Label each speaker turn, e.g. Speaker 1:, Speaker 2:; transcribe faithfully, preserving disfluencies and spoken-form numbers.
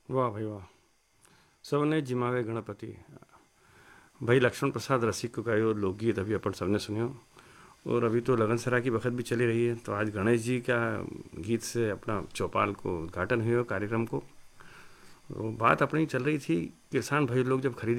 Speaker 1: वाह भाई वाह। सबने जिमावे गणपति। भाई लक्ष्मण प्रसाद रसिक को गायो लोकगीत अभी अपन सबने सुनियो। और अभी तो लगन सराय की बखत भी चली रही है, तो आज गणेश जी का गीत से अपना चौपाल को उद्घाटन हुआ कार्यक्रम को। तो बात अपनी चल रही थी, किसान भाई लोग जब खरीदी